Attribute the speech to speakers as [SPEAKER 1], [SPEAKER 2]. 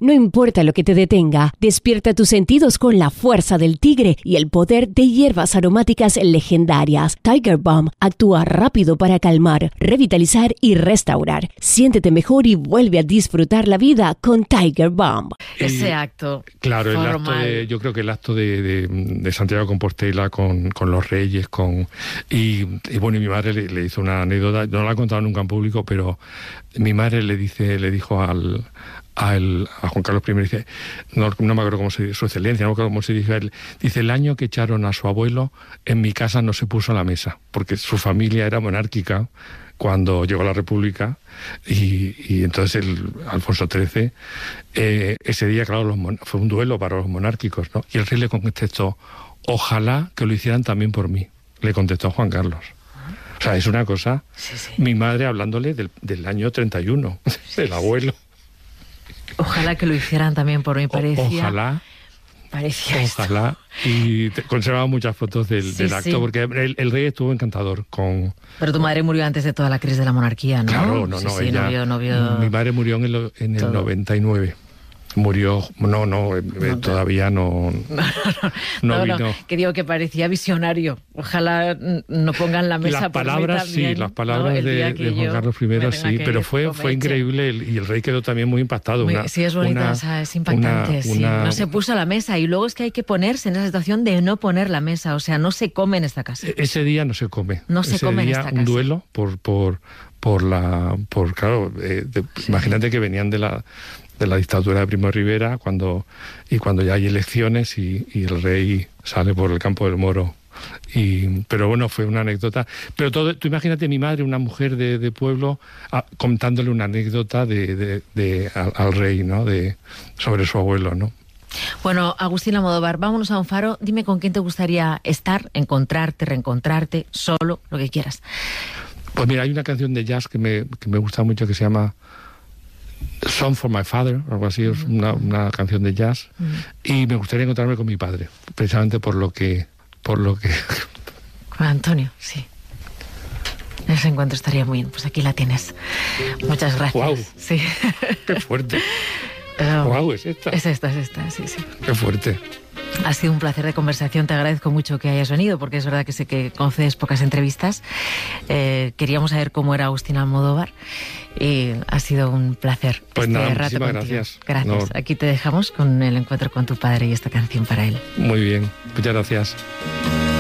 [SPEAKER 1] No importa lo que te detenga, despierta tus sentidos con la fuerza del tigre y el poder de hierbas aromáticas legendarias. Tiger Balm actúa rápido para calmar, revitalizar y restaurar. Siéntete mejor y vuelve a disfrutar la vida con Tiger Balm.
[SPEAKER 2] Ese acto.
[SPEAKER 3] Claro, yo creo que el acto de Santiago de Compostela con los Reyes, y bueno, mi madre le hizo una anécdota, no la he contado nunca en público, pero mi madre le dijo a Juan Carlos I, dice, no me acuerdo cómo se dice, su excelencia, no me acuerdo cómo se dice él, dice, el año que echaron a su abuelo, en mi casa no se puso a la mesa, porque su familia era monárquica cuando llegó la República, y entonces Alfonso XIII, ese día, claro, fue un duelo para los monárquicos, ¿no? Y el rey le contestó, ojalá que lo hicieran también por mí, le contestó Juan Carlos. O sea, es una cosa, mi madre hablándole del año 31, del abuelo.
[SPEAKER 2] Ojalá que lo hicieran también por mí,
[SPEAKER 3] Ojalá. Y conservaba muchas fotos del acto, porque el rey estuvo encantador con...
[SPEAKER 2] Pero tu madre murió antes de toda la crisis de la monarquía, ¿no?
[SPEAKER 3] Claro,
[SPEAKER 2] ella, no vio...
[SPEAKER 3] Mi madre murió en el 99. Murió, todavía no vino.
[SPEAKER 2] Que digo que parecía visionario. Ojalá no pongan la mesa.
[SPEAKER 3] Las palabras, también, las palabras de Juan Carlos I, sí, pero fue increíble y el rey quedó también muy impactado.
[SPEAKER 2] Sí, es bonita, es impactante. No se puso a la mesa y luego es que hay que ponerse en esa situación de no poner la mesa, o sea, no se come en esta casa.
[SPEAKER 3] Ese día no se come.
[SPEAKER 2] No se come en esta casa.
[SPEAKER 3] Un duelo imagínate que venían de la dictadura de Primo de Rivera, cuando ya hay elecciones y el rey sale por el campo del Moro. Pero bueno, fue una anécdota. Pero tú imagínate mi madre, una mujer de pueblo, contándole una anécdota al rey, ¿no? Sobre su abuelo, ¿no?
[SPEAKER 2] Bueno, Agustín Almodóvar, vámonos a un faro. Dime con quién te gustaría estar, encontrarte, reencontrarte, solo, lo que quieras.
[SPEAKER 3] Pues mira, hay una canción de jazz que me gusta mucho que se llama Song for My Father, algo así, es una canción de jazz, y me gustaría encontrarme con mi padre, precisamente por lo que... Con
[SPEAKER 2] Antonio, sí. Ese encuentro estaría muy bien. Pues aquí la tienes. Muchas gracias.
[SPEAKER 3] ¡Guau!
[SPEAKER 2] Sí.
[SPEAKER 3] ¡Qué fuerte! ¡Guau! Es esta,
[SPEAKER 2] sí.
[SPEAKER 3] ¡Qué fuerte!
[SPEAKER 2] Ha sido un placer de conversación, te agradezco mucho que hayas venido, porque es verdad que sé que concedes pocas entrevistas. Queríamos saber cómo era Agustín Almodóvar y ha sido un placer.
[SPEAKER 3] Pues nada,
[SPEAKER 2] rato
[SPEAKER 3] muchísimas
[SPEAKER 2] contigo.
[SPEAKER 3] gracias.
[SPEAKER 2] Gracias. Aquí te dejamos con el encuentro con tu padre y esta canción para él.
[SPEAKER 3] Muy bien, muchas gracias.